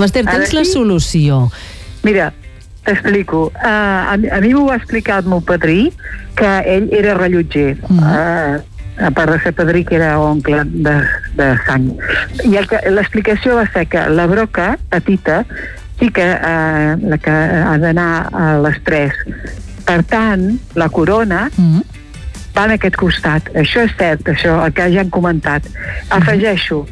Esther, tens la solució. Mira, t'explico. A mi m'ho va explicar el meu padrí, que ell era rellotger. A part de ser padrí, que era oncle de sang. I l'explicació va ser que la broca petita sí que la que ha d'anar a les 3. Per tant, la corona va en aquest costat. Això és cert, això, el que ja han comentat. Afegeixo,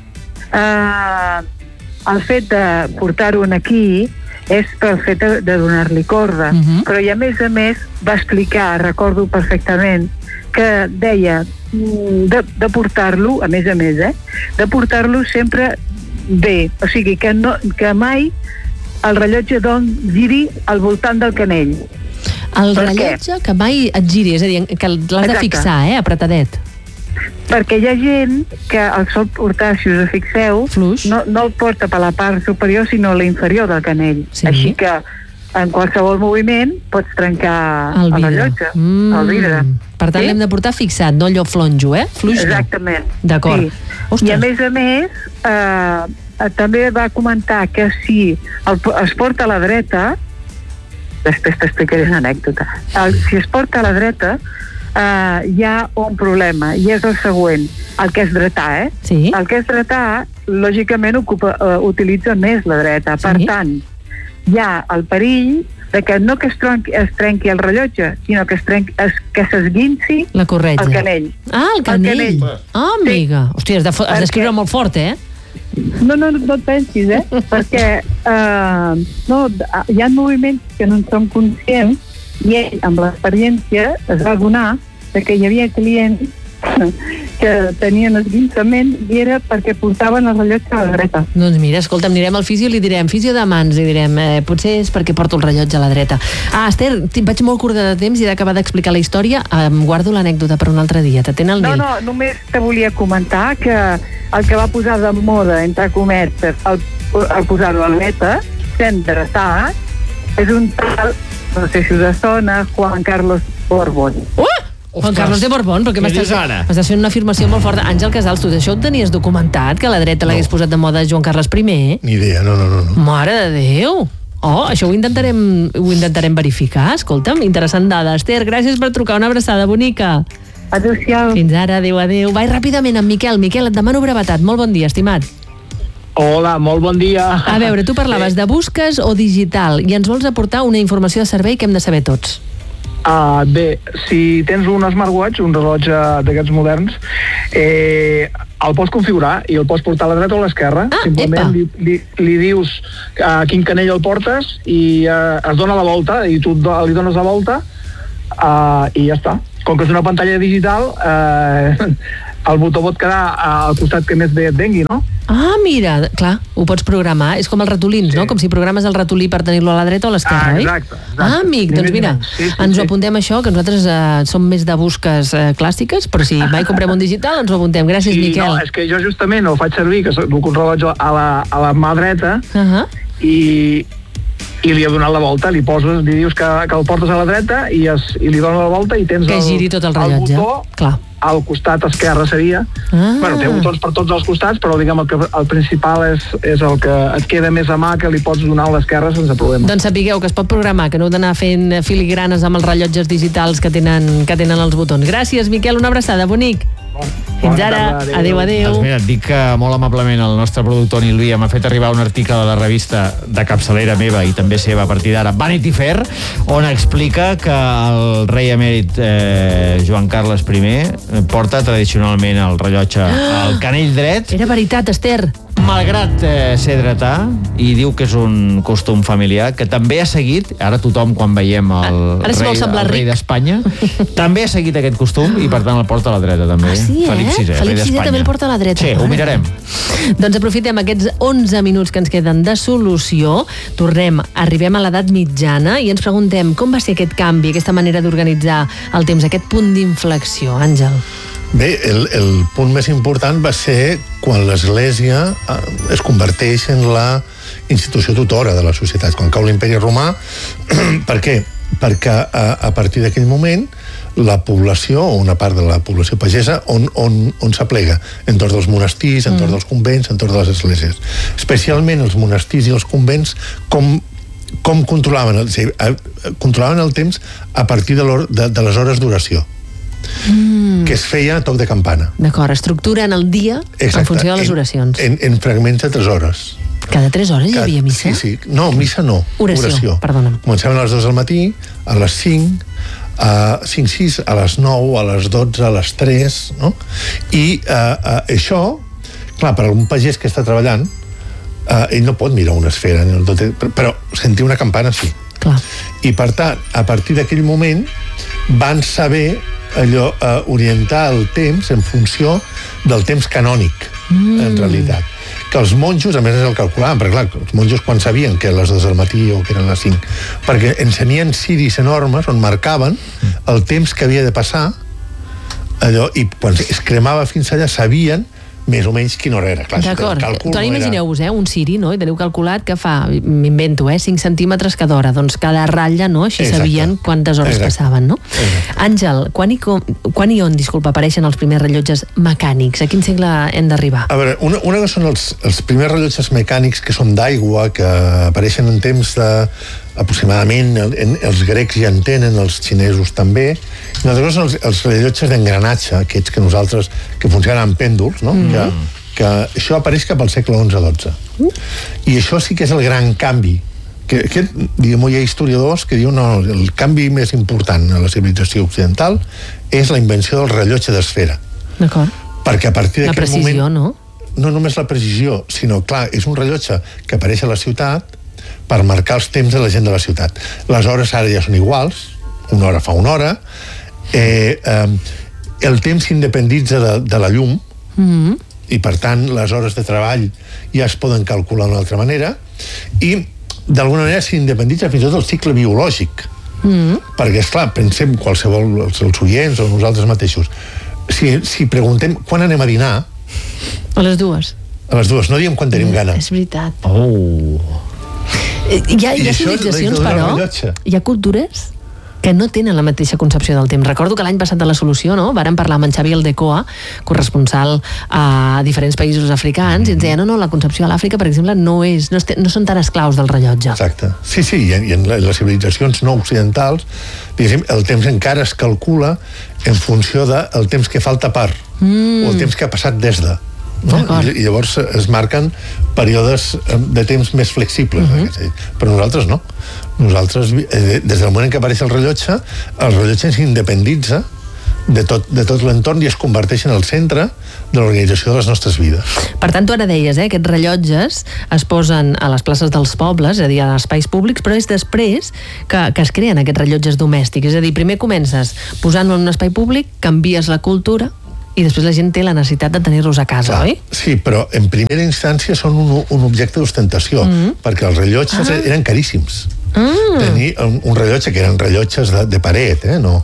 el fet de portar-ho aquí és pel fet de donar-li corda. Però i a més va explicar, recordo perfectament, que deia de portar-lo, a més, de portar-lo sempre bé. O sigui, que mai el rellotge giri al voltant del canell. El rellotge que mai et giri, és a dir, que l'has de fixar, apretadet. Perquè hi ha gent que el sol portar, si us fixeu, no el porta per la part superior, sinó la inferior del canell. Així que en qualsevol moviment pots trencar el rellotge, el vidre. Per tant, l'hem de portar fixat, no allò flonjo, Fluix no. Exactament. D'acord. I a més, també va comentar que si es porta a la dreta, després t'explicaré una anècdota, si es porta a la dreta, hi ha un problema, i és el següent, el que és dretà, El que és dretà, lògicament, utilitza més la dreta. Per tant, hi ha el perill de que no que es trenqui el rellotge, sinó que s'esguinci el canell. El canell. Amiga. Hòstia, has d'escriure molt fort, No et pensis, perquè hi ha moviments que no en som conscients i ell, amb l'experiència, es va adonar que hi havia clients que tenien esguinçament i era perquè portaven el rellotge a la dreta. Doncs mira, escolta, anirem al fisio i li direm, fisio de mans, i direm, potser és perquè porto el rellotge a la dreta. Esther, vaig molt curta de temps i he d'acabar d'explicar la història, em guardo l'anècdota per un altre dia, t'atén el Nil? No, només te volia comentar que el que va posar de moda, entre cometes, el posar-ho a la dreta, sent dreçat, és un tal, no sé si us sona, Juan Carlos Borbón. Juan Carlos de Borbón, però que m'estàs fent una afirmació molt forta. Àngel Casals, tu d'això ho tenies documentat, que a la dreta l'hagués posat de moda Joan Carles I? Ni idea, no. Mare de Déu! Això ho intentarem verificar. Escolta'm, interessant dada. Esther, gràcies per trucar, una abraçada bonica. Adéu-siau. Fins ara, adéu. Vai ràpidament amb Miquel. Miquel, et demano brevetat. Molt bon dia, estimat. Hola, molt bon dia. A veure, tu parlaves de busques o digital i ens vols aportar una informació de servei que hem de saber tots. Bé, si tens un smartwatch, un rellotge d'aquests moderns, el pots configurar i el pots portar a la dreta o a l'esquerra. Simplement li dius a quin canell el portes i es dona la volta i tu li dones la volta i ja està. Com que és una pantalla digital, el botó pot quedar al costat que més bé et vengui, no? Mira, clar, ho pots programar. És com els ratolins, no? Com si programes el ratolí per tenir-lo a la dreta o a l'esquerra, oi? Exacte. Amic, doncs mira, ens ho apuntem això, que nosaltres som més de busques clàssiques, però si mai comprem un digital, ens ho apuntem. Gràcies, Miquel. No, és que jo justament ho faig servir, que duc un rellotge a la mà dreta i li he donat la volta, li dius que el portes a la dreta i li dones la volta i tens que giri tot el rellotge. Clar. Al costat esquerre seria. Bueno, té botons per tots els costats, però diguem el principal és el que et queda més a mà, que li pots donar a l'esquerra sense problema. Doncs sapigueu que es pot programar, que no heu d'anar fent filigranes amb els rellotges digitals que tenen els botons. Gràcies, Miquel, una abraçada, bonic. Fins ara, adéu. Doncs mira, et dic que molt amablement el nostre productor Nil Via m'ha fet arribar un article de la revista de capçalera meva i també seva a partir d'ara, Vanity Fair, on explica que el rei emèrit Joan Carles I porta tradicionalment el rellotge al canell dret. Era veritat, Esther. Malgrat ser dretà, i diu que és un costum familiar que també ha seguit, ara tothom quan veiem el rei d'Espanya també ha seguit aquest costum i per tant el porta a la dreta també. Felip VI, rei d'Espanya. També el porta a la dreta. Sí, ho mirarem. Doncs aprofitem aquests 11 minuts que ens queden de solució, arribem a l'edat mitjana i ens preguntem com va ser aquest canvi, aquesta manera d'organitzar el temps, aquest punt d'inflexió, Àngel. Bé, el punt més important va ser quan l'Església es converteix en la institució tutora de la societat, quan cau l'Imperi Romà. Per què? Perquè a partir d'aquell moment la població, o una part de la població pagesa, on s'aplega, entorn dels monestirs, entorn dels convents, entorn de les esglésies. Especialment els monestirs i els convents, com controlaven el temps a partir de les hores d'oració. Que es feia a toc de campana. D'acord, estructuren el dia en funció de les oracions. En fragments de 3 hores. Cada 3 hores hi havia missa? Sí. No, missa no. Oració. Perdona'm. Començaven a les 2 del matí, a les 5, a 5-6, a les 9, a les 12, a les 3, no? I això, clar, per algun pagès que està treballant, ell no pot mirar una esfera, però sentir una campana sí. Clar. I per tant, a partir d'aquell moment van saber orientar el temps en funció del temps canònic, en realitat. Que els monjos, a més, el calculaven, perquè clar, els monjos quan sabien que eren les 2 del matí o que eren les 5, perquè encenien ciris enormes on marcaven el temps que havia de passar, i quan es cremava fins allà sabien més o menys quina hora era. Clar, d'acord. Toni, imagineu-vos, un ciri, no? I teniu calculat que fa, m'invento, 5 centímetres cada hora. Doncs cada ratlla, no? Així sabien quantes hores passaven, no? Àngel, quan i on, apareixen els primers rellotges mecànics? A quin segle hem d'arribar? A veure, una cosa són els primers rellotges mecànics que són d'aigua, que apareixen en temps aproximadament, els grecs ja en tenen, els xinesos també. Una altra cosa són els rellotges d'engranatge, aquests que funcionen amb pèndols, no? Que això apareix cap al segle XI-XII. I això sí que és el gran canvi. Hi ha historiadors que diuen que el canvi més important a la civilització occidental és la invenció del rellotge d'esfera. D'acord. Perquè a partir d'aquest moment... La precisió, no? No només la precisió, sinó, clar, és un rellotge que apareix a la ciutat per marcar els temps de la gent de la ciutat. Les hores ara ja són iguals, una hora fa una hora, el temps s'independitza de la llum, i per tant les hores de treball ja es poden calcular d'una altra manera, i d'alguna manera s'independitza fins i tot el cicle biològic, perquè esclar, pensem qualsevol, els oients o nosaltres mateixos, si preguntem quan anem a dinar, a les 2. A les 2, no diem quan tenim gana. És veritat. Hi ha civilitzacions, però, hi ha cultures que no tenen la mateixa concepció del temps. Recordo que l'any passat de La Solució, no?, vàrem parlar amb en Xavi Aldecoa, corresponsal a diferents països africans, i ens deia, no, la concepció a l'Àfrica, per exemple, no són tan esclaus del rellotge. Exacte. Sí, i en les civilitzacions no occidentals, diguéssim, el temps encara es calcula en funció del temps que falta per, o el temps que ha passat des de. No? I llavors es marquen períodes de temps més flexibles, però nosaltres no. Nosaltres, des del moment en què apareix el rellotge s'independitza de tot l'entorn i es converteix en el centre de l'organització de les nostres vides. Per tant, tu ara deies, aquests rellotges es posen a les places dels pobles, és a dir, a espais públics, però és després que es creen aquests rellotges domèstics. És a dir, primer comences posant-lo en un espai públic, canvies la cultura, i després la gent té la necessitat de tenir-los a casa, oi? Sí, però en primera instància són un objecte d'ostentació, perquè els rellotges eren caríssims. Tenir un rellotge, que eren rellotges de paret, no?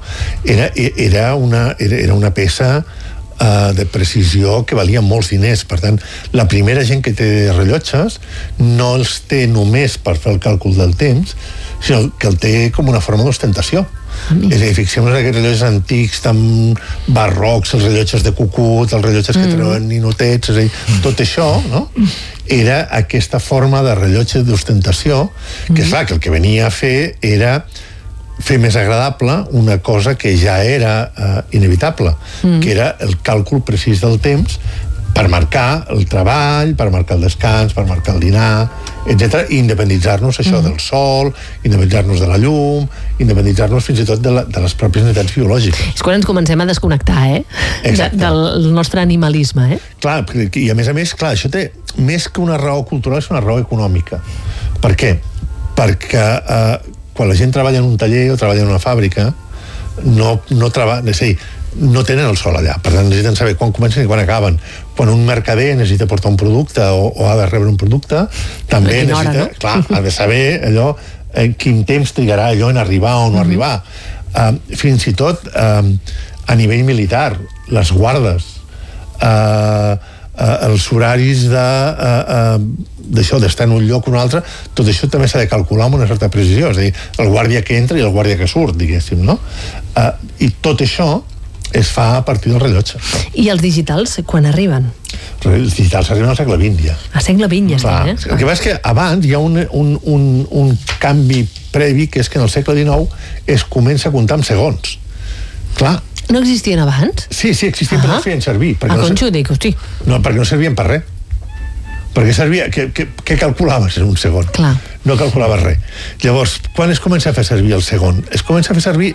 Era una peça de precisió que valia molts diners. Per tant, la primera gent que té rellotges no els té només per fer el càlcul del temps, sinó que el té com una forma d'ostentació. És a dir, fixem-nos en aquests rellotges antics tan barrocs, els rellotges de cucut, els rellotges que treuen ninotets, és a dir, tot això, no?, era aquesta forma de rellotge d'ostentació, que és clar, que el que venia a fer era fer més agradable una cosa que ja era inevitable, que era el càlcul precís del temps per marcar el treball, per marcar el descans, per marcar el dinar, etc. I independitzar-nos això del sol, independitzar-nos de la llum, independitzar-nos fins i tot de les pròpies necessitats biològiques. És quan ens comencem a desconnectar, del nostre animalisme, Clar, i a més, clar, això té més que una raó cultural, és una raó econòmica. Per què? Perquè quan la gent treballa en un taller o treballa en una fàbrica, no treballa, és a dir, no tenen el sol allà, per tant necessiten saber quan comencen i quan acaben. Quan un mercader necessita portar un producte o ha de rebre un producte, també necessita, clar, ha de saber allò, quin temps trigarà allò en arribar o no arribar. Fins i tot a nivell militar, les guardes, els horaris d'això, d'estar en un lloc o un altre, tot això també s'ha de calcular amb una certa precisió, és a dir, el guàrdia que entra i el guàrdia que surt, diguéssim, no? I tot això es fa a partir del rellotge. I els digitals, quan arriben? Els digitals arriben al segle XX, ja. A segle XX, ja estem, El que passa és que abans hi ha un canvi previ, que és que en el segle XIX es comença a comptar amb segons. Clar. No existien abans? Sí, existien, però no feien servir. Conxo, dic, hosti. No, perquè no servien per res. Perquè servia... Què calculaves en un segon? Clar. No calculaves res. Llavors, quan es comença a fer servir el segon? Es comença a fer servir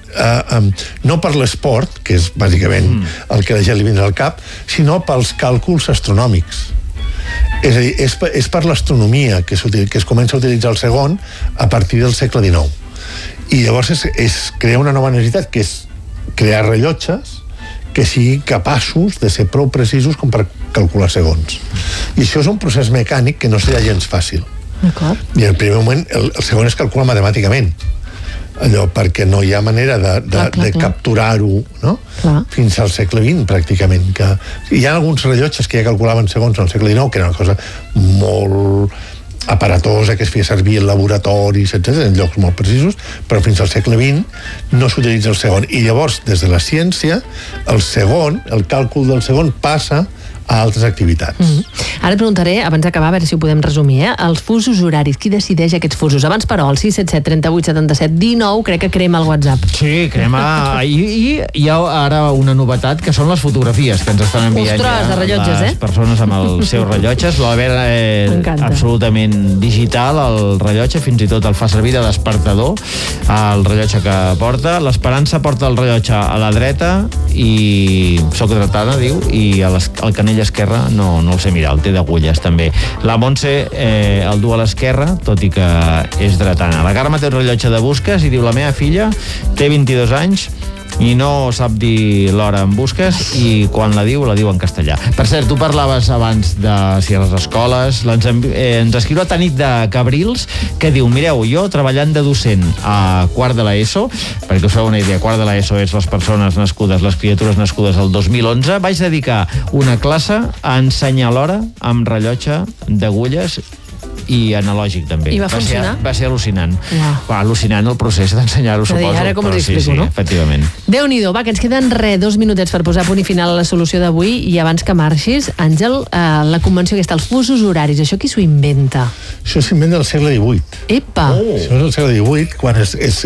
no per l'esport, que és bàsicament el que a la gent li vindrà al cap, sinó pels càlculs astronòmics. És a dir, és per l'astronomia que es comença a utilitzar el segon a partir del segle XIX. I llavors es crea una nova necessitat, que és crear rellotges que siguin capaços de ser prou precisos com per calcular segons. I això és un procés mecànic que no serà gens fàcil. D'acord. I en el primer moment el segon es calcula matemàticament, allò, perquè no hi ha manera de capturar-ho, no? Fins al segle XX, pràcticament. Hi ha alguns rellotges que ja calculaven segons al segle XIX, que era una cosa molt aparatosa, que es feia servir en laboratoris, etc., en llocs molt precisos, però fins al segle XX no s'utilitza el segon. I llavors, des de la ciència, el càlcul del segon passa a altres activitats. Ara et preguntaré, abans d'acabar, a veure si ho podem resumir, els fusos horaris. Qui decideix aquests fusos? Abans, però, el 677 38 77 19 crec que crema el WhatsApp. Sí, crema. I hi ha ara una novetat, que són les fotografies que ens estan enviant. Ostres, de rellotges, les persones amb els seus rellotges. Absolutament digital, el rellotge, fins i tot el fa servir de despertador, el rellotge que porta. L'Esperança porta el rellotge a la dreta i soc dretada, diu, i el canell esquerre no el sé mirar, el té d'agulles també. La Montse el du a l'esquerra, tot i que és dretana. La Carme té un rellotge de busques i diu: la meva filla té 22 anys i no sap dir l'hora en busques, i quan la diu en castellà. Per cert, tu parlaves abans de si a les escoles, ens escriu a Tanit de Cabrils, que diu: mireu, jo treballant de docent a quart de l'ESO, perquè us feu una idea, quart de l'ESO és les criatures nascudes el 2011, vaig dedicar una classe a ensenyar l'hora amb rellotge d'agulles i analògic també. I va funcionar? Va ser al·lucinant. Va, al·lucinant el procés d'ensenyar-ho, suposo. Ara com ho explico, sí, no? Efectivament. Déu-n'hi-do, va, que ens queden 2 minutets per posar punt i final a la solució d'avui, i abans que marxis, Àngel, la convenció aquesta, els fusos horaris, això qui s'ho inventa? Això s'inventa al segle XVIII. Epa! Això és al segle XVIII, quan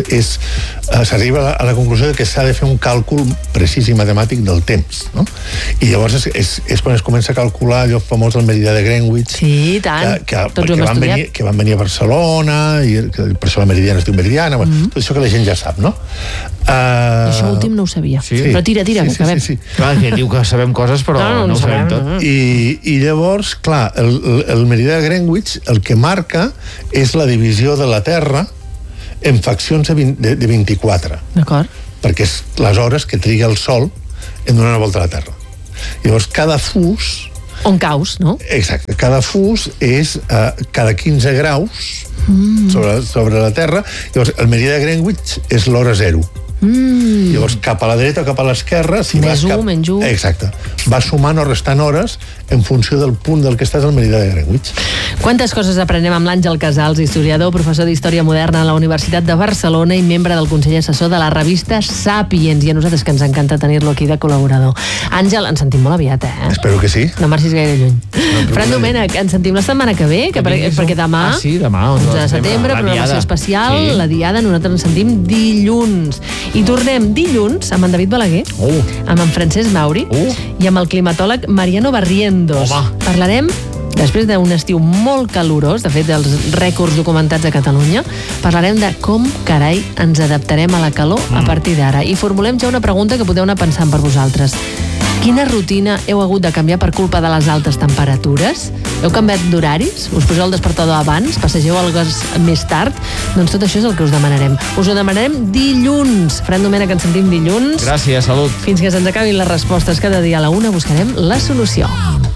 s'arriba a la conclusió de que s'ha de fer un càlcul precís i matemàtic del temps, no? I llavors és quan es comença a calcular allò famós del meridià de Greenwich. Sí, tant. Tots ho hem estudiat. Que van venir a Barcelona, i per això la meridiana es diu meridiana, tot això que la gent ja sap, no? Això últim no ho sabia. Sí. Però tira, que acabem. Sí. Clar, que diu que sabem coses, però no ho sabem tot. I llavors, clar, el meridià de Greenwich el que marca és la divisió de la Terra en faccions de 24. D'acord. Perquè és les hores que triga el Sol en donar una volta a la Terra. Llavors, cada fus... On caus, no? Exacte. Cada fus és cada 15 graus sobre la Terra. Llavors, el meridià de Greenwich és l'hora 0. Llavors, cap a la dreta o cap a l'esquerra... Més 1, menys 1. Exacte. Va sumant o restant hores en funció del punt del que estàs al meridià de Greenwich. Quantes coses aprenem amb l'Àngel Casals, historiador, professor d'Història Moderna a la Universitat de Barcelona i membre del Consell Assessor de la revista Sàpiens, i a nosaltres que ens encanta tenir-lo aquí de col·laborador. Àngel, ens sentim molt aviat, Espero que sí. No marxis gaire lluny. Fran Domènech, ens sentim la setmana que ve, perquè demà, 11 de setembre, programació especial, la Diada, nosaltres ens sentim dilluns. I tornem dilluns amb en David Balaguer, amb en Francesc Mauri i amb el climatòleg Mariano Barrientos. Parlarem, després d'un estiu molt calorós, de fet dels rècords documentats a Catalunya, parlarem de com, carai, ens adaptarem a la calor a partir d'ara. I formulem ja una pregunta que podeu anar pensant per vosaltres. Quina rutina heu hagut de canviar per culpa de les altes temperatures? Heu canviat d'horaris? Us poseu el despertador abans? Passegeu el gos més tard? Doncs tot això és el que us demanarem. Us ho demanarem dilluns. Fran Domènech, ens sentim dilluns. Gràcies, salut. Fins que se'ns acabin les respostes cada dia a la 1, buscarem la solució.